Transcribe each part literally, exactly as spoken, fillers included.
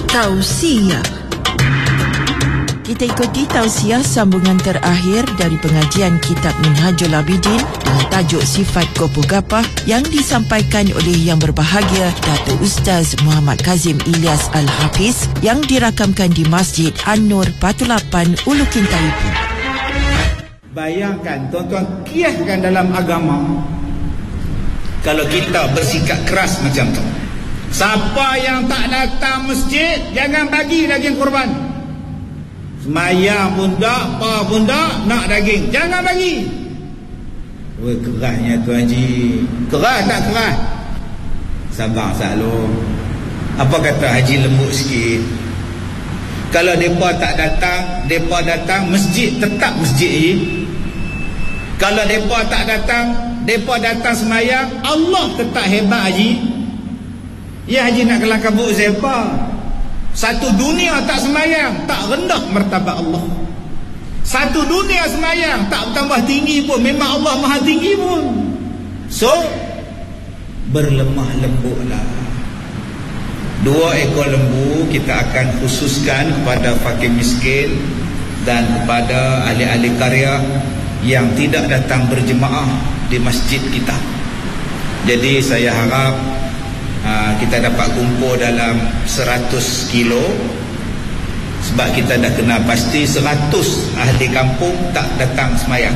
Tausiah. Kita ikuti tausiah sambungan terakhir dari pengajian kitab Minhajul Abidin dengan tajuk Sifat Gopoh Gapah yang disampaikan oleh Yang Berbahagia Datuk Ustaz Muhammad Kazim Ilyas Al-Hafiz yang dirakamkan di Masjid An-Nur Batu Lapan, Ulu Kintaipu. Bayangkan tuan-tuan, kiaskan dalam agama kalau kita bersikap keras macam tu. Siapa yang tak datang masjid, jangan bagi daging kurban. Semayang pun tak, apa pun tak, nak daging, jangan bagi. Weh, kerasnya Tuan Haji. Keras tak keras? Sabar selalu. Apa kata Haji lembut sikit? Kalau mereka tak datang, mereka datang, masjid tetap masjid Haji. Kalau mereka tak datang, mereka datang semayang, Allah tetap hebat Haji. Ya Haji nak kelang kabut siapa? Satu dunia tak semayang, tak rendah martabat Allah. Satu dunia semayang, tak tambah tinggi pun, memang Allah maha tinggi pun. So, berlemah lembutlah. Dua ekor lembu kita akan khususkan kepada fakir miskin dan kepada ahli-ahli karya yang tidak datang berjemaah di masjid kita. Jadi saya harap Uh, kita dapat kumpul dalam seratus kilo, sebab kita dah kenal pasti seratus ahli kampung tak datang semayang.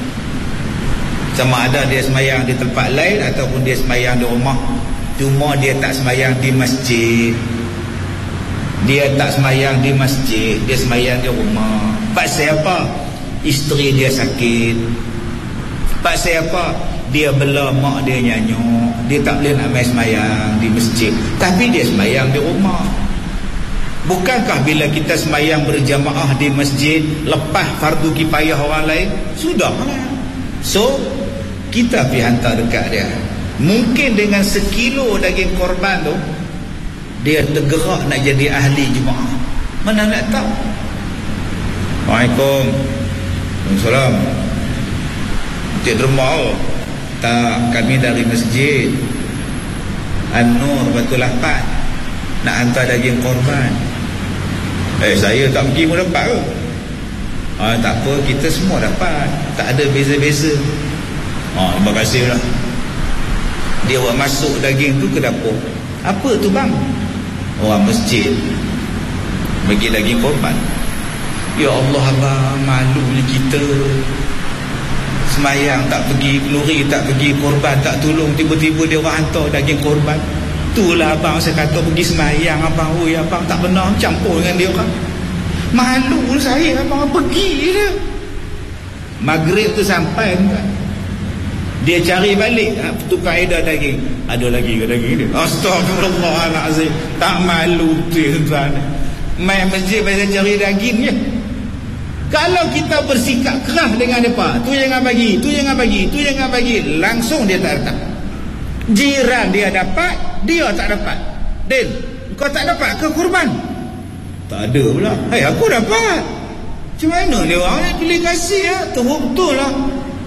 Sama ada dia semayang di tempat lain ataupun dia semayang di rumah, cuma dia tak semayang di masjid. Dia tak semayang di masjid, dia semayang di rumah. Pasal apa? Isteri dia sakit. Pasal apa? Dia bela mak dia nyanyuk, dia tak boleh nak main semayang di masjid, tapi dia semayang di rumah. Bukankah bila kita semayang berjamaah di masjid lepas fardu kifayah orang lain? Sudahlah. So kita pergi hantar dekat dia. Mungkin dengan sekilo daging korban tu dia tergerak nak jadi ahli jemaah. Mana nak tahu? Waalaikumsalam. Waalaikumsalam. Cik Derma, tak, kami dari masjid An-Nur Batu Lapan nak hantar daging korban. Eh, saya tak pergi pun dapat ke? Ah, tak apa, kita semua dapat, tak ada beza-beza. Ah, terima kasih lah. Dia buat masuk daging tu ke dapur. Apa tu bang? Orang masjid bagi daging korban. Ya Allah abang, malunya kita. Semayang tak pergi, keluri tak pergi, korban tak tolong, tiba-tiba dia orang hantar daging korban. Itulah abang saya kata pergi semayang abang. Oi abang tak benar campur dengan dia orang. Malu saya abang pergi je. Maghrib tu sampai kan, dia cari balik tukar edar daging. Ada lagi ke daging dia? Astagfirullahalazim. Tak malu tu tuan. Main masjid pasal cari daging je. Kalau kita bersikap keras dengan mereka, tu jangan bagi, tu jangan bagi, tu jangan bagi, langsung dia tak datang. Jiran dia dapat, dia tak dapat. Din, kau tak dapat ke kurban? Tak ada pula. Hai, aku dapat. Macam mana dia orang ni pilih kasih ya? Teruk betul lah.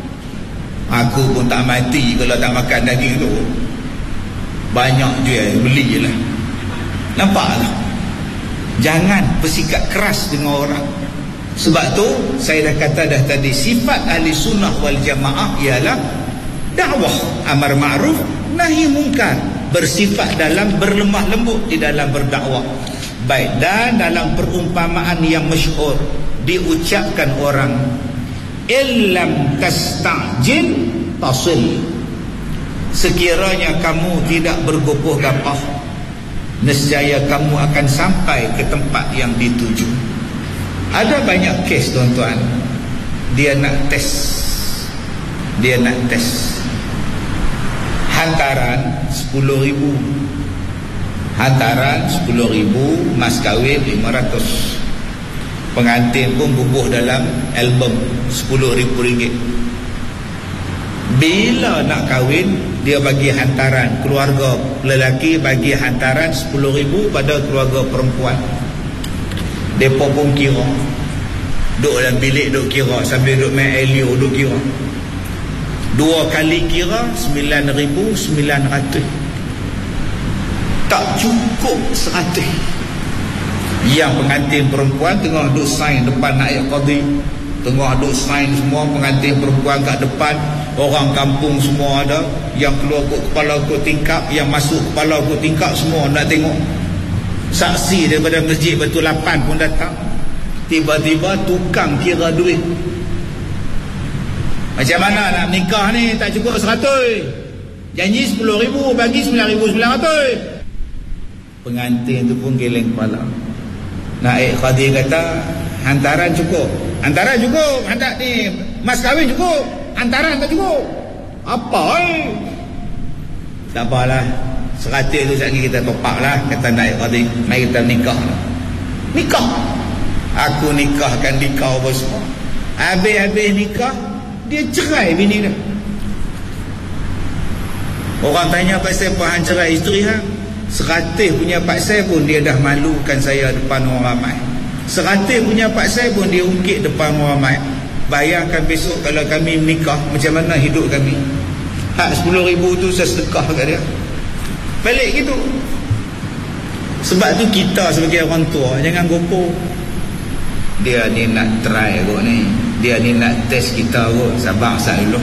Aku pun tak mati kalau tak makan daging tu. Banyak je beli je lah. Nampak tak? Jangan bersikap keras dengan orang. Sebab tu saya dah kata dah tadi, sifat ahli sunnah wal jamaah ialah dakwah amar ma'ruf nahi mungkar, bersifat dalam berlemah lembut di dalam berdakwah. Baik, dan dalam perumpamaan yang masyhur diucapkan orang, illam tastajil tasil, sekiranya kamu tidak bergopoh gapah, nescaya kamu akan sampai ke tempat yang dituju. Ada banyak kes tuan-tuan, dia nak test, dia nak test hantaran sepuluh ribu, hantaran sepuluh ribu, mas kahwin lima ratus, pengantin pun bubuh dalam album sepuluh ribu ringgit. Bila nak kahwin, dia bagi hantaran, keluarga lelaki bagi hantaran sepuluh ribu pada keluarga perempuan. Mereka pun kira, duduk dalam bilik duduk kira, sambil duduk main Elio duduk kira. Dua kali kira sembilan ribu sembilan ratus. Tak cukup seratus. Yang pengantin perempuan tengah duk sign depan naib qadi, tengah duk sign semua pengantin perempuan kat depan. Orang kampung semua ada, yang keluar kot kepala kot tingkap, yang masuk kepala kot tingkap, semua nak tengok. Saksi daripada Masjid Batu Lapan pun datang. Tiba-tiba tukang kira duit. Macam mana nak nikah ni? Tak cukup seratus, janji sepuluh ribu, bagi sembilan ribu sembilan ratus. Pengantin tu pun geleng kepala. Naik qadi kata hantaran cukup. Hantaran cukup, hantar ni mas kahwin cukup, hantaran tak cukup. Apa eh? Tak apalah, seratus tu sekali kita topak lah, kata naik qadi. Mari kita nikah. Nikah. Aku nikahkan di kau apa semua. Habis-habis nikah, dia cerai bini dia. Orang tanya pasal pahan cerai isteri ha? Seratus punya paksa pun dia dah malukan saya depan orang ramai. Seratus punya paksa pun dia ungkit depan orang ramai. Bayangkan besok kalau kami menikah, macam mana hidup kami. Hak sepuluh ribu tu saya sedekah kat dia. Balik gitu. Sebab tu kita sebagai orang tua jangan gopoh. Dia ni nak try kot ni, dia ni nak test kita kot. Sabar sat dulu.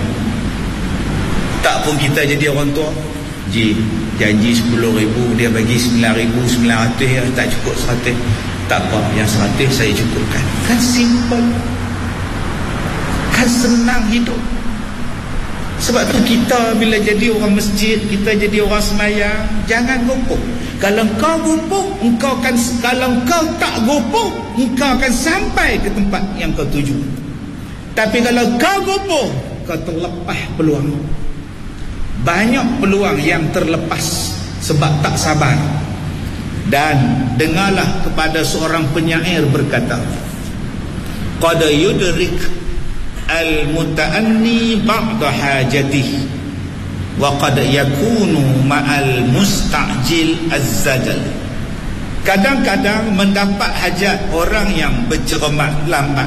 Tak pun kita jadi orang tua, Ji, janji sepuluh ribu, dia bagi sembilan ribu sembilan ratus ya, tak cukup seratus. Tak apa, yang seratus saya cukupkan. Kan simple, kan senang hidup. Sebab tu kita bila jadi orang masjid, kita jadi orang semayang, jangan gopoh. Kalau kau gopoh, engkau akan, kalau kau tak gopoh, engkau akan sampai ke tempat yang kau tuju. Tapi kalau kau gopoh, kau terlepas peluang. Banyak peluang yang terlepas sebab tak sabar. Dan dengarlah kepada seorang penyair berkata, qad yudrik al-muta'anni ba'da hajatihi wa qad yakunu ma'al musta'jil az-zadal. Kadang-kadang mendapat hajat orang yang bercermat lambat,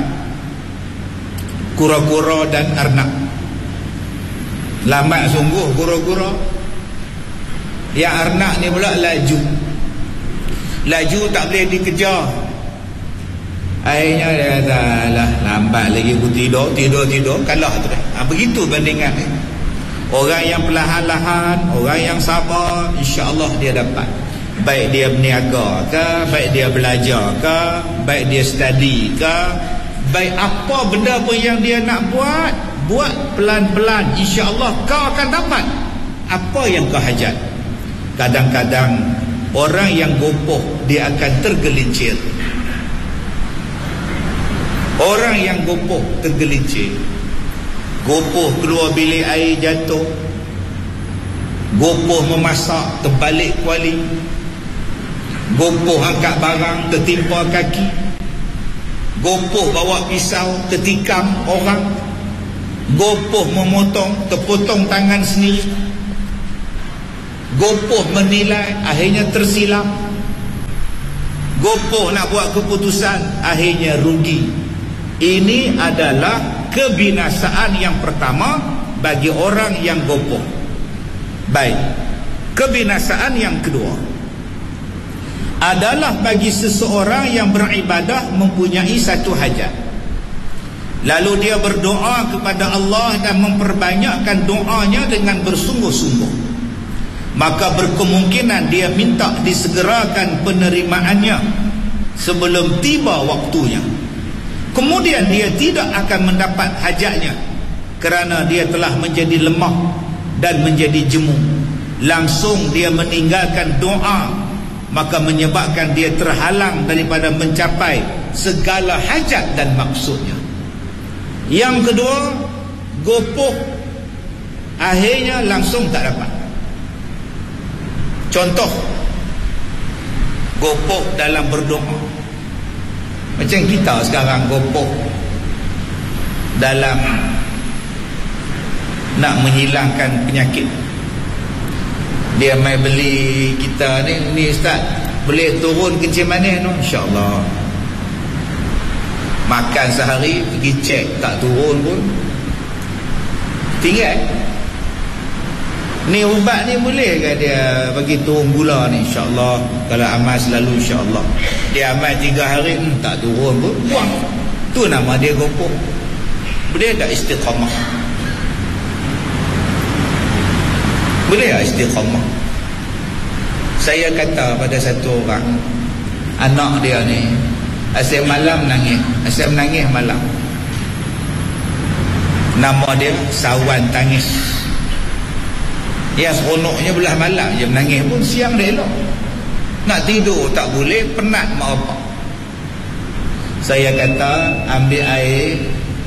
kura-kura dan arnab. Lambat sungguh kura-kura. Yang arnab ni pula laju. Laju tak boleh dikejar. Akhirnya dia kata, alah, lambat lagi aku tidur, tidur-tidur, kalah tu. Ha, begitu bandingan. Orang yang perlahan-lahan, orang yang sabar, insya-Allah dia dapat. Baik dia berniaga ke, baik dia belajar ke, baik dia study ke, baik apa benda pun yang dia nak buat, buat pelan-pelan, insya-Allah kau akan dapat apa yang kau hajat. Kadang-kadang orang yang gopoh dia akan tergelincir. Orang yang gopoh tergelincir. Gopoh keluar bilik air jatuh, gopoh memasak terbalik kuali, gopoh angkat barang tertimpa kaki, gopoh bawa pisau tertikam orang, gopoh memotong terpotong tangan sendiri, gopoh menilai akhirnya tersilap, gopoh nak buat keputusan akhirnya rugi. Ini adalah kebinasaan yang pertama bagi orang yang gopoh. Baik, kebinasaan yang kedua adalah bagi seseorang yang beribadah mempunyai satu hajat, lalu dia berdoa kepada Allah dan memperbanyakkan doanya dengan bersungguh-sungguh, maka berkemungkinan dia minta disegerakan penerimaannya sebelum tiba waktunya. Kemudian dia tidak akan mendapat hajatnya kerana dia telah menjadi lemah dan menjadi jemu. Langsung dia meninggalkan doa, maka menyebabkan dia terhalang daripada mencapai segala hajat dan maksudnya. Yang kedua, gopoh akhirnya langsung tak dapat. Contoh, gopoh dalam berdoa. Macam kita sekarang gopoh dalam nak menghilangkan penyakit. Dia mai beli kita ni, ni ustaz, boleh turun kencing manis tu? InsyaAllah. Makan sehari, pergi cek tak turun pun, tinggal. Ni ubat ni boleh ke dia bagi turun gula ni? InsyaAllah kalau amal selalu insyaAllah. Dia amal tiga hari hmm, tak turun pun buang. Tu nama dia gopoh. Boleh tak istiqamah? Boleh tak istiqamah? Saya kata pada satu orang, anak dia ni asyik malam nangis, asyik menangis malam. Nama dia Sawan Tangis. Yang seronoknya belah malam je menangis pun, siang dia elok. Nak tidur tak boleh, penat mak bapak. Saya kata ambil air,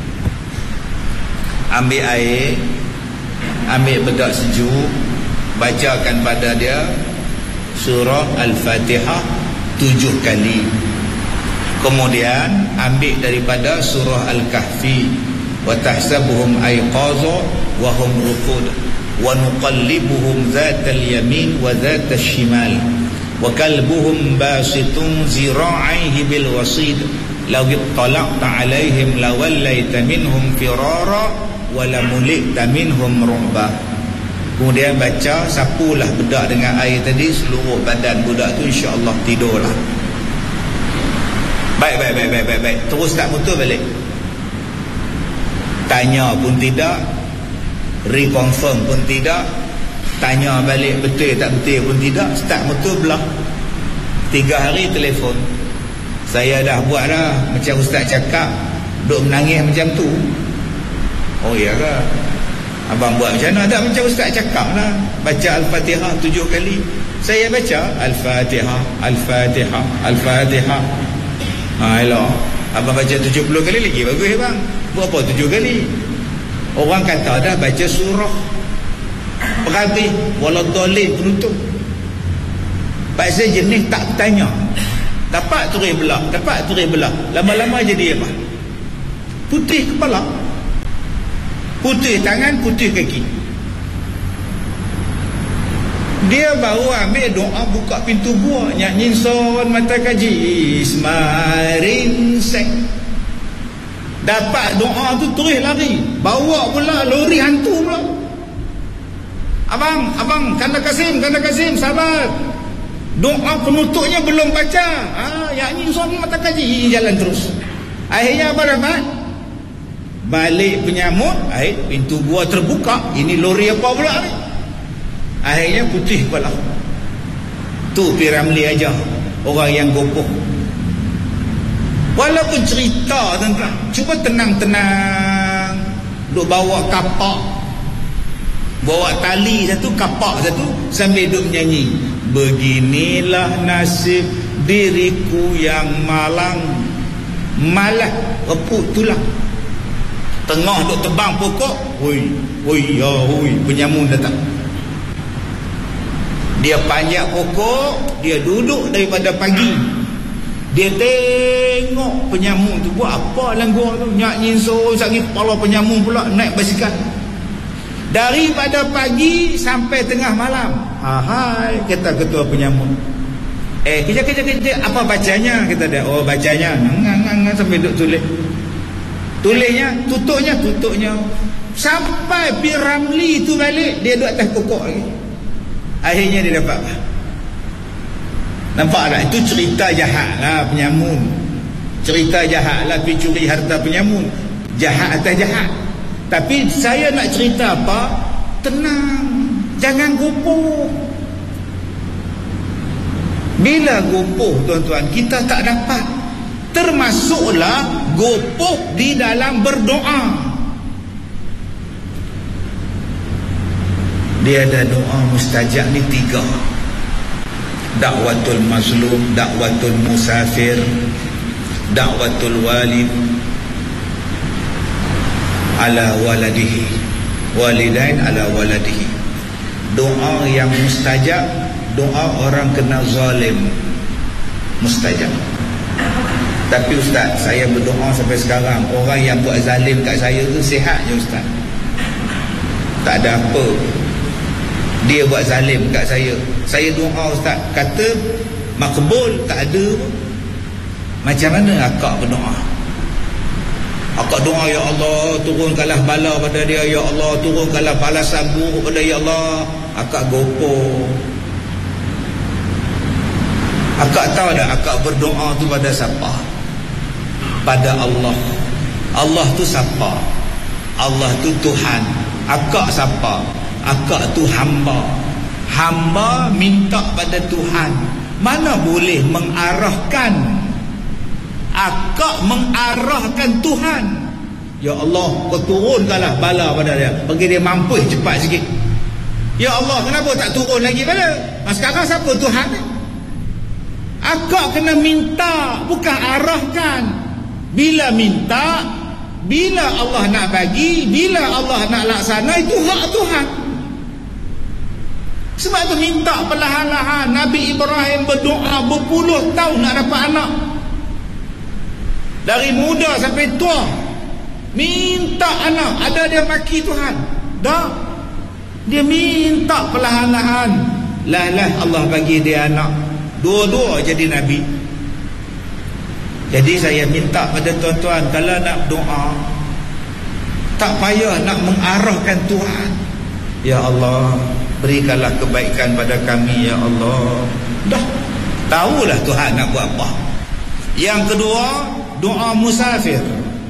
ambil air, ambil bedak sejuk, bacakan pada dia surah Al-Fatihah tujuh kali. Kemudian ambil daripada surah Al-Kahfi, wa tahsabuhum ayqaza wa hum ruqud wa nuqallibuhum dhatal yamin wa dhatal shimal wa kalbuhum basitun zira'aihi bil wasid law ittala'ta 'alaihim lawallaita minhum firara wa lamulita minhum ru'ba. Kemudian baca, sapulah bedak dengan air tadi seluruh badan budak tu, insya-Allah tidurlah. Baik baik baik baik baik, baik. Terus tak betul balik. Tanya pun tidak, reconfirm pun tidak, tanya balik betul tak betul pun tidak, start betul belah. Tiga hari telefon, saya dah buat dah macam ustaz cakap, duk menangis macam tu. Oh iya ke? Abang buat macam mana? Tak macam ustaz cakap lah, baca Al-Fatihah tujuh kali. Saya baca Al-Fatihah, Al-Fatihah, Al-Fatihah. Ha, elok. Abang baca tujuh puluh kali lagi bagus bang. Buat apa tujuh kali? Orang kata dah baca surah Perhati Waladhalin penutup. Pasal jenis tak bertanya, dapat turis belah, dapat turis belah, lama-lama jadi apa? Putih kepala, putih tangan, putih kaki. Dia baru ambil doa buka pintu gua, nyanyi son mata kaji Ismarin sek. Dapat doa tu terus lari, bawa pula lori hantu pula. Abang, abang, Kanda Kasim, Kanda Kasim, sabar. Doa penutupnya belum baca. Ah, yakni son mata kaji, jalan terus. Akhirnya apa dapat? Balik penyamut, air pintu gua terbuka. Ini lori apa pula ni? Akhirnya putih kepala. Tu P. Ramli aja, orang yang gopoh. Walaupun cerita tentang, cuba tenang-tenang, duk bawa kapak, bawa tali satu, kapak satu, sambil duk menyanyi. Beginilah nasib diriku yang malang, malah reput tulang. Tengah duk tebang pokok, oi, oi, ya, oi, penyamun datang. Dia panjat pokok, dia duduk daripada pagi. Dia tengok penyamun tu buat apa dalam gua tu. Nyak nyinsor sakit kepala penyamun pula naik basikal. Daripada pagi sampai tengah malam. Ahai, kata ketua penyamun. Eh, kejap-kejap-kejap, apa bacanya? Kata dia, oh bacanya. Ngang-ngang sampai duduk tulis. Tulisnya, tutupnya, tutupnya. Sampai P. Ramli tu balik, dia duduk atas pokok lagi. Akhirnya dia dapat. Nampak tak? Itu cerita jahat lah penyamun. Cerita jahat lah pergi curi harta penyamun. Jahat atas jahat. Tapi saya nak cerita apa? Tenang, jangan gopoh. Bila gopoh tuan-tuan, kita tak dapat. Termasuklah gopoh di dalam berdoa. Dia ada doa mustajab ni tiga. Dakwatul mazlum, dakwatul musafir, dakwatul walid ala waladihi, walidain ala waladihi. Doa yang mustajab, doa orang kena zalim, mustajab. Tapi ustaz, saya berdoa sampai sekarang, orang yang buat zalim kat saya tu sihat je ustaz. Tak ada apa, dia buat zalim kat saya. Saya doa ustaz, kata makbul, tak ada pun. Macam mana akak berdoa? Akak doa, ya Allah turunkanlah bala pada dia, ya Allah turunkanlah balasan buruk pada, ya Allah akak gopo. Akak tahu tak akak berdoa tu pada siapa? Pada Allah. Allah tu siapa? Allah tu Tuhan. Akak siapa? Akak tu hamba. Hamba minta pada Tuhan. Mana boleh mengarahkan? Akak mengarahkan Tuhan. Ya Allah, kau turunkanlah bala pada dia, bagi dia mampus cepat sikit. Ya Allah, kenapa tak turun lagi bala? Nah, sekarang siapa Tuhan ni? Akak kena minta, bukan arahkan. Bila minta, bila Allah nak bagi, bila Allah nak laksana, itu hak Tuhan. Sebab tu minta perlahan-lahan. Nabi Ibrahim berdoa berpuluh tahun nak dapat anak. Dari muda sampai tua minta anak. Ada dia maki Tuhan? Tak. Dia minta perlahan-lahan. Lah-lah Allah bagi dia anak. Dua-dua jadi Nabi. Jadi saya minta pada tuan-tuan, kalau nak doa, tak payah nak mengarahkan Tuhan. Ya Allah, berikanlah kebaikan pada kami, ya Allah. Dah tahulah Tuhan nak buat apa. Yang kedua, doa musafir.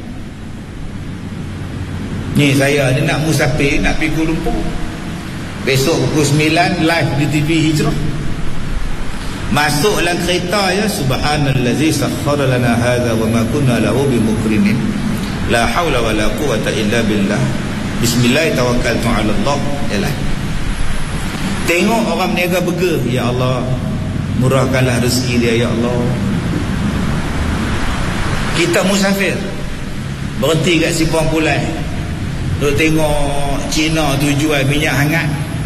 Ni saya ni nak musafir, nak pergi Kuala Lumpur. Besok pukul sembilan live di T V Hijrah. Masuk dalam kereta ya, subhanallazi sakhkhara lana hadza wa ma kunna lahu bimukrinin. La haula wala quwwata illa billah. Bismillah tawakkaltu ala Allah. Yalah. Tengok orang berniaga burger, ya Allah, murahkanlah rezeki dia, ya Allah. Kita musafir, berhenti kat Simpang Pulai, duk tengok Cina tu jual minyak hangat.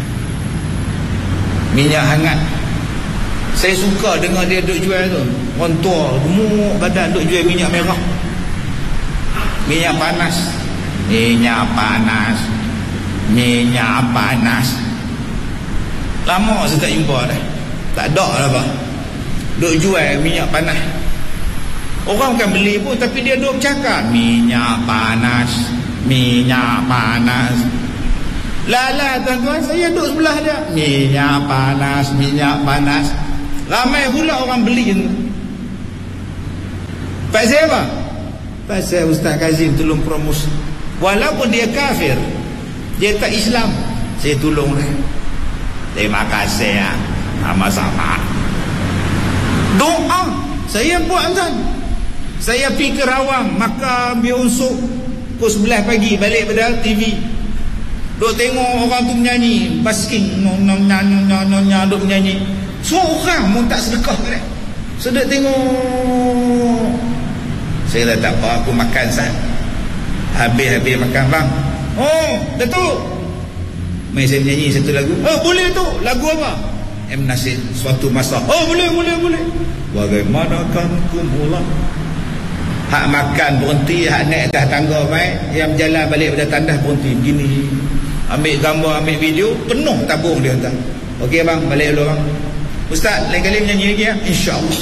Minyak hangat. Saya suka dengar dia duk jual tu. Orang tua, gemuk badan, duk jual minyak merah. Minyak panas. Minyak panas. Minyak panas. Lama saya tak jumpa dah. Tak ada lah apa. Duk jual minyak panas. Orang kan beli pun, tapi dia duk bercakap minyak panas. Minyak panas. Lala tuan-tuan, saya duduk sebelah dia. Minyak panas, minyak panas. Ramai pula orang beli tu. Pasal apa? Pasal Ustaz Kazim tolong promosi. Walaupun dia kafir, dia tak Islam, saya tolong dia. Terima kasih ya. Sama-sama. Doa saya buat tuan. Saya pergi ke Rawang, maka ambil unsur pukul sebelas pagi, balik pada T V. Duk tengok orang tu menyanyi, basking, nyonya-nyonya duk menyanyi. Semua orang pun tak sedekah ke dia. Sedek tengok. Saya dah tak apa, aku makan sah. Habis-habis makan bang. Oh, Datuk, mai saya menyanyi satu lagu. Oh, boleh tu. Lagu apa? M. Nasir, Suatu Masa. Oh, boleh, boleh, boleh. Bagaimanakah ku mula? Hak makan berhenti, hak naik atas tangga mai, yang berjalan balik pada tandas berhenti begini. Ambil gambar, ambil video, penuh tabung dia entah. Okey bang, balik dulu bang. Ustaz, lain kali menyanyi lagi ya, insya-Allah.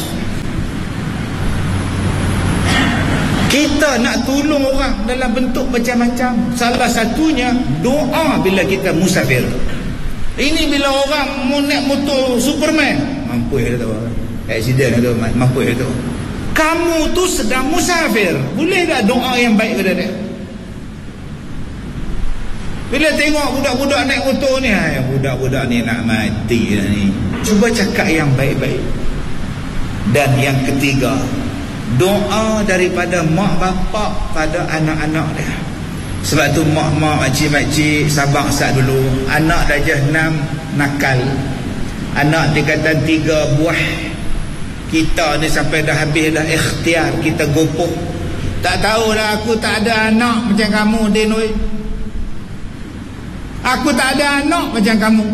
Kita nak tolong orang dalam bentuk macam-macam. Salah satunya doa bila kita musafir. Ini bila orang mau naik motor Superman, mampu dia tahu. Accident tu, mampu dia tahu. Kamu tu sedang musafir, boleh tak doa yang baik kepada dia? Bila tengok budak-budak naik motor ni, hai, budak-budak ni nak mati dah ni. Cuba cakap yang baik-baik. Dan yang ketiga, doa daripada mak bapak pada anak-anak dia. Sebab tu mak-mak, makcik-makcik, sabar sat dulu. Anak darjah enam nakal, anak tingkatan tiga buah. Kita ni sampai dah habis dah ikhtiar, kita gopoh. Tak tahulah aku tak ada anak macam kamu, Denoi. Aku tak ada anak macam kamu.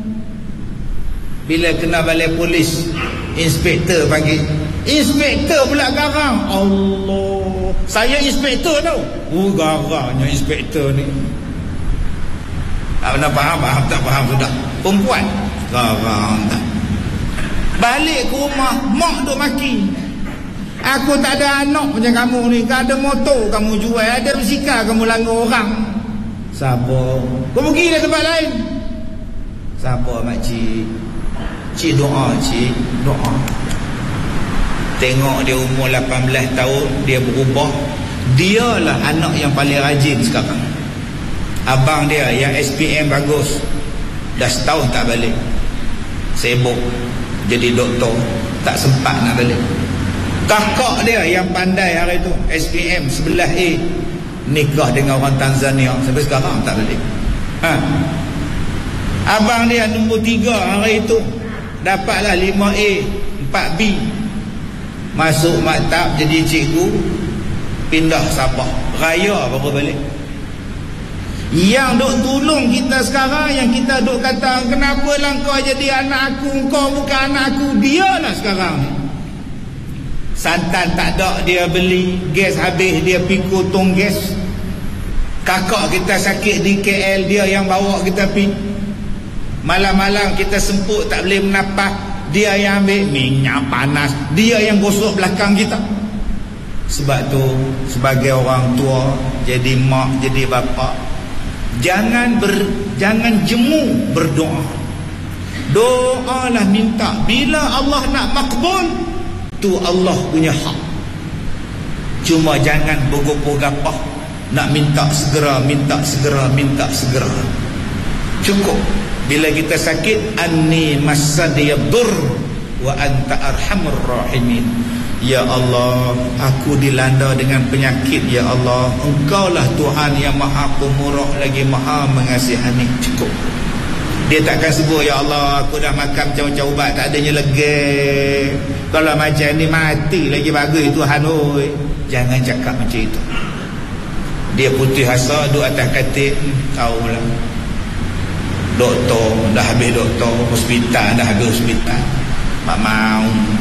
Bila kena balai polis, inspektor panggil. Inspektor pula garang. Allah, saya inspektor tau. Oh, garangnya inspektor ni. Tak pernah faham, faham tak faham sudah. Perempuan garang tak. Balik ke rumah, mak duk maki. Aku tak ada anak macam kamu ni. Kau ada motor kamu jual, ada basikal kamu langgar orang. Sabar. Kau pergi ke tempat lain. Sabar makcik. Cik doa, cik doa. Tengok dia umur lapan belas tahun, dia berubah. Dialah anak yang paling rajin sekarang. Abang dia yang S P M bagus, dah setahun tak balik. Sibuk jadi doktor, tak sempat nak balik. Kakak dia yang pandai hari tu, S P M sebelah A, nikah dengan orang Tanzania, sampai sekarang tak balik. Ha. Abang dia nombor tiga hari itu, dapatlah lima A, empat B. Masuk maktab jadi cikgu, pindah Sabah, raya baru balik. Yang duk tolong kita sekarang, yang kita duk kata kenapa lah kau jadi anak aku, kau bukan anak aku, dia lah sekarang ni. Santan tak ada dia beli, gas habis dia pikul tong gas. Kakak kita sakit di K L, dia yang bawa kita pergi. Malam-malam kita semput tak boleh menapas, dia yang ambil minyak panas, dia yang gosok belakang kita. Sebab tu sebagai orang tua, jadi mak, jadi bapa, jangan ber, jangan jemu berdoa. Doalah minta. Bila Allah nak makbul, tu Allah punya hak. Cuma jangan bergopoh-gapah nak minta segera, minta segera, minta segera. Cukup bila kita sakit, anni massadiyadur wa anta arhamur rahimin. Ya Allah, aku dilanda dengan penyakit. Ya Allah, Engkaulah Tuhan yang maha pemurah lagi maha mengasihani. Cukup. Dia takkan sebut, ya Allah, aku dah makan macam-macam ubat, tak adanya lega. Kalau macam ni mati lagi bagus Tuhan. Oi, jangan cakap macam itu. Dia putih asa duduk atas katil, hmm, tahulah. Doktor dah habis, doktor hospital dah habis hospital, tak mau.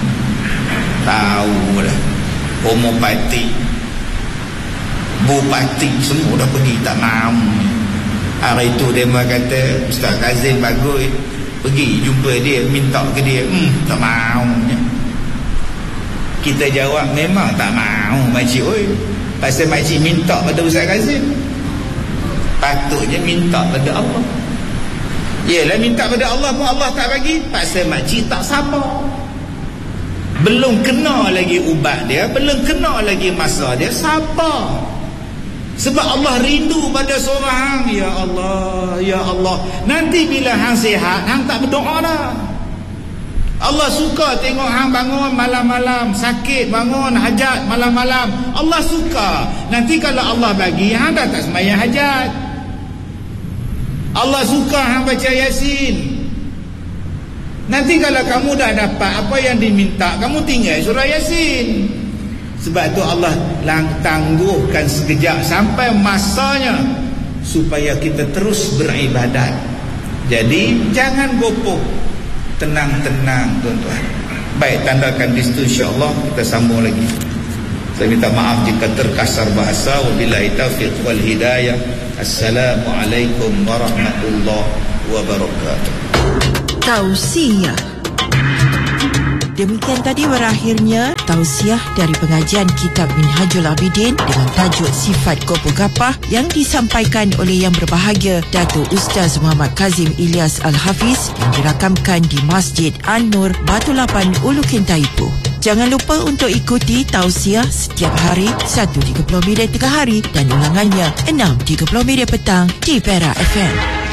Tahu dah, homopati, bupati semua dah pergi, tak mau. Hari itu dia kata Ustaz Kazim bagus, pergi jumpa dia, minta ke dia, hmm, tak mau. Kita jawab memang tak mau makcik. Oi, pasal makcik minta pada Ustaz Kazim, patutnya minta pada Allah. Yelah, minta pada Allah pun Allah tak bagi, pasal makcik tak sabar. Belum kena lagi ubat dia, belum kena lagi masa dia, sabar. Sebab Allah rindu pada seorang. Ya Allah, ya Allah, nanti bila hang sihat, hang tak berdoa dah. Allah suka tengok hang bangun malam-malam, sakit bangun hajat malam-malam. Allah suka. Nanti kalau Allah bagi, hang dah tak sembahyang hajat. Allah suka hang baca Yasin. Nanti kalau kamu dah dapat apa yang diminta, kamu tinggal surah Yasin. Sebab tu Allah tangguhkan sekejap sampai masanya supaya kita terus beribadat. Jadi jangan gopoh, tenang-tenang tuan-tuan. Baik, tandakan di situ, insya-Allah kita sambung lagi. Saya minta maaf jika terkasar bahasa. Wabillahi taufiq wal hidayah. Assalamualaikum warahmatullahi wabarakatuh. Tausiah. Demikian tadi berakhirnya tausiah dari pengajian kitab Minhajul Abidin dengan tajuk Sifat Gopoh Gapah yang disampaikan oleh Yang Berbahagia Datuk Ustaz Muhammad Kazim Ilyas Al-Hafiz yang dirakamkan di Masjid An-Nur, Batu Lapan, Ulu Kintaipu. Jangan lupa untuk ikuti tausiah setiap hari satu tiga puluh minit tengah hari dan ulangannya enam tiga puluh minit petang di Perak F M.